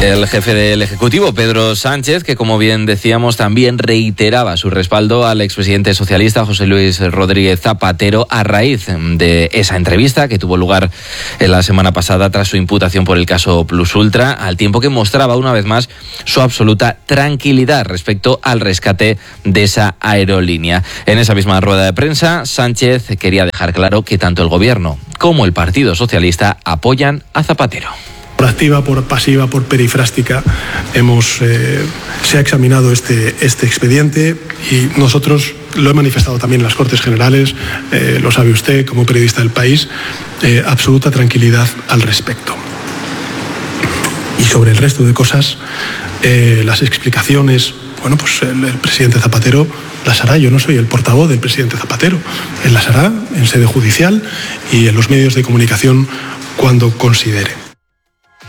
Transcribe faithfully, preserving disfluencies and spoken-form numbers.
El jefe del Ejecutivo, Pedro Sánchez, que como bien decíamos también reiteraba su respaldo al expresidente socialista José Luis Rodríguez Zapatero a raíz de esa entrevista que tuvo lugar en la semana pasada tras su imputación por el caso Plus Ultra, al tiempo que mostraba una vez más su absoluta tranquilidad respecto al rescate de esa aerolínea. En esa misma rueda de prensa, Sánchez quería dejar claro que tanto el Gobierno como el Partido Socialista apoyan a Zapatero. Por activa, por pasiva, por perifrástica, hemos, eh, se ha examinado este, este expediente y nosotros lo he manifestado también en las Cortes Generales, eh, lo sabe usted como periodista del país, eh, absoluta tranquilidad al respecto. Y sobre el resto de cosas, eh, las explicaciones, bueno, pues el, el presidente Zapatero las hará. Yo no soy el portavoz del presidente Zapatero. Él las hará en sede judicial y en los medios de comunicación cuando considere.